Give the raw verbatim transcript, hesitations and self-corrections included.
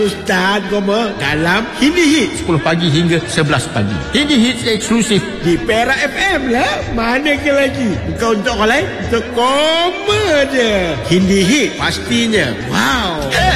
Ustaz Goma dalam Hindi Hits sepuluh pagi hingga sebelas pagi. Hindi Hits eksklusif di Perak F M lah. Mana ke lagi? Bukan untuk orang lain, untuk Goma je. Hindi Hits pastinya wow.